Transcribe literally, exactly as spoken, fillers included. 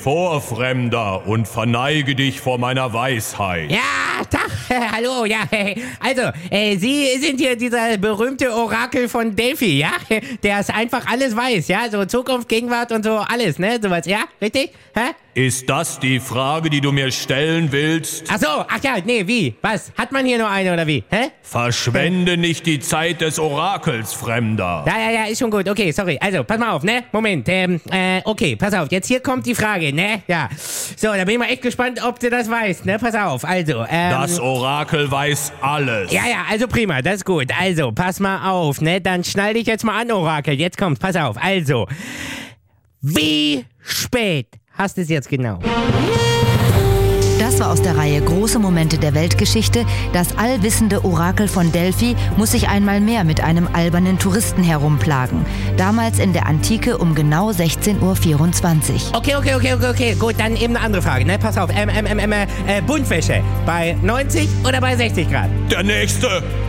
vor, Fremder, und verneige dich vor meiner Weisheit. Ja, Tag, hallo, ja, also, äh, Sie sind hier dieser berühmte Orakel von Delphi, ja, der es einfach alles weiß, ja, so Zukunft, Gegenwart und so alles, ne, sowas, ja, richtig, hä? Ist das die Frage, die du mir stellen willst? Ach so, ach ja, nee, wie, was, hat man hier nur eine oder wie, hä? Verschwende nicht die Zeit des Orakels, Fremder. Ja, ja, ja, ist schon gut, okay, sorry, also, pass mal auf, ne, Moment, ähm, äh, okay, pass auf, jetzt hier kommt die Frage, ne, ja, so, da bin ich mal echt gespannt, ob du das weißt, ne, pass auf, also, ähm... Das Orakel weiß alles. Ja, ja, also prima, das ist gut. Also, pass mal auf, ne? Dann schnall dich jetzt mal an, Orakel. Jetzt kommt's, pass auf. Also, wie spät hast du es jetzt genau? Das war aus der Reihe Große Momente der Weltgeschichte. Das allwissende Orakel von Delphi muss sich einmal mehr mit einem albernen Touristen herumplagen. Damals in der Antike um genau sechzehn Uhr vierundzwanzig. Okay, okay, okay, okay, okay. Gut, dann eben eine andere Frage, ne? Pass auf, ähm, ähm, ähm, äh, Buntwäsche. Bei neunzig oder bei sechzig Grad? Der Nächste.